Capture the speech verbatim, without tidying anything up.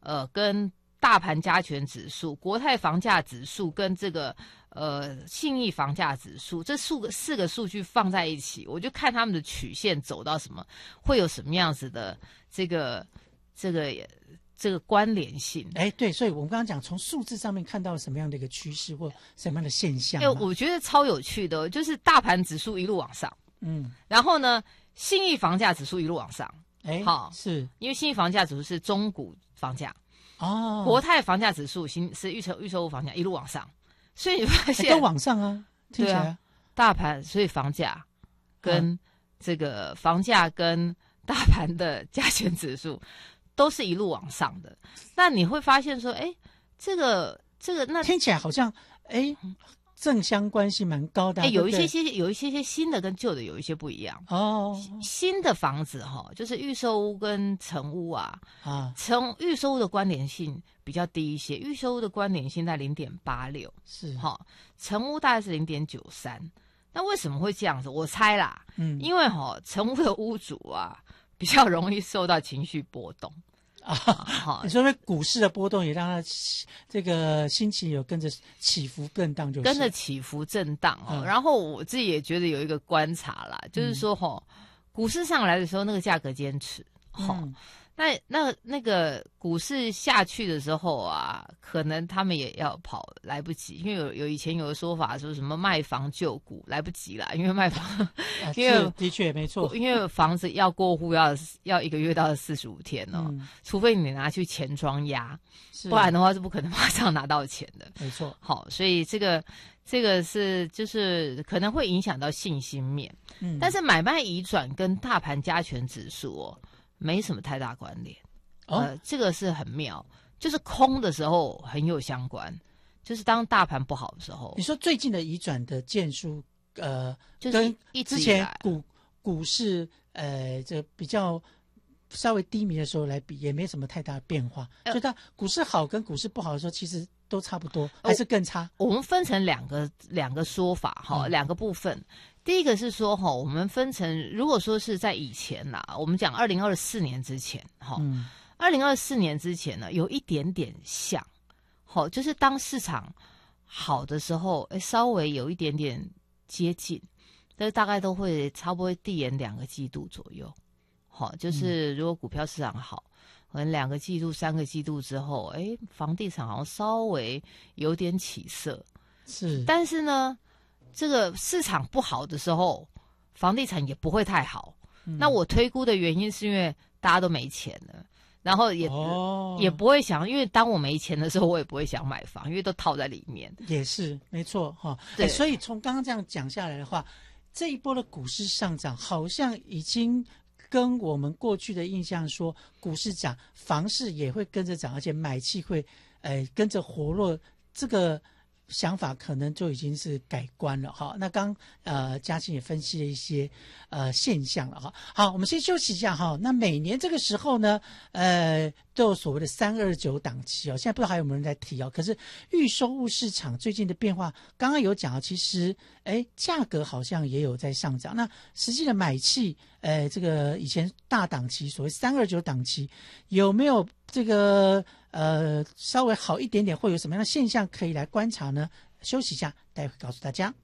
呃跟大盘加权指数、国泰房价指数跟这个呃信义房价指数这四个四个数据放在一起，我就看他们的曲线走到什么，会有什么样子的这个这个这个关联性。 哎，对，所以我们刚刚讲从数字上面看到什么样的一个趋势或什么样的现象？ 哎，我觉得超有趣的，就是大盘指数一路往上， 嗯， 然后呢，信义房价指数一路往上。 哎， 好， 是因为信义房价指数是中古房价。 哦， 国泰房价指数新是预售预售屋房价一路往上，所以你发现、 欸、都往上啊，听起来、 啊、大盘，所以房价跟这个房价跟大盘的加权指数都是一路往上的。那你会发现说，哎，这个这个那听起来好像哎正相关性蛮高的、啊， 哎，有一些对些有一些些新的跟旧的有一些不一样哦。 新的房子哈、哦，就是预售屋跟成屋啊， 啊， 成预售屋的关联性比较低一些，预售屋的关联性在零点八六， 是哈、哦，成屋大概是零点九三。那为什么会这样子？我猜啦， 嗯， 因为哈、哦，成屋的屋主啊，比较容易受到情绪波动。 啊，好，你说因为股市的波动也让他这个心情有跟着起伏震荡，就是跟着起伏震荡哦、嗯。然后我自己也觉得有一个观察啦，就是说哈、哦嗯，股市上来的时候那个价格坚持，哈、嗯，那那那个股市下去的时候啊，可能他们也要跑，来不及，因为有有以前有个说法说什么卖房救股，来不及啦，因为卖房， 啊、 因为的确没错， 因为房子要过户要要一个月到四十五天哦、嗯，除非你拿去钱庄压，不然的话是不可能马上拿到钱的， 没错。 好，所以这个这个是就是可能会影响到信心面，嗯，但是买卖移转跟大盘加权指数哦。没什么太大关联，哦、呃，这个是很妙，就是空的时候很有相关，就是当大盘不好的时候。 你说最近的移转的件数，呃， 就是跟之前股股市呃这比较稍微低迷的时候来比，也没什么太大的变化。呃、所以它股市好跟股市不好的时候，其实都差不多，还是更差。 我们分成两个两个说法哈，两、嗯、个部分。第一个是说哈，我们分成，如果说是在以前啦，我们讲二零二四年之前哈，二零二四年之前呢，有一点点像，好，就是当市场好的时候，哎，稍微有一点点接近，但是大概都会差不多递延两个季度左右，好，就是如果股票市场好，可能两个季度、三个季度之后，哎，房地产好像稍微有点起色， 是， 但是呢。这个市场不好的时候，房地产也不会太好。嗯、那我推估的原因是因为大家都没钱了，然后也、哦、也不会想，因为当我没钱的时候，我也不会想买房，因为都套在里面。 也是没错哈。对、欸，所以从刚刚这样讲下来的话，这一波的股市上涨，好像已经跟我们过去的印象说，股市涨，房市也会跟着涨，而且买气会呃跟着活络，这个。想法可能就已经是改观了哈。那刚呃嘉庆也分析了一些呃现象了哈。好，我们先休息一下哈。那每年这个时候呢，呃都有所谓的三二九档期哦。现在不知道还有没有人在提哦。可是预售屋市场最近的变化，刚刚有讲，其实哎价格好像也有在上涨。那实际的买气，呃这个以前大档期所谓三二九档期有没有这个？呃，稍微好一点点，会有什么样的现象可以来观察呢？休息一下，待会告诉大家。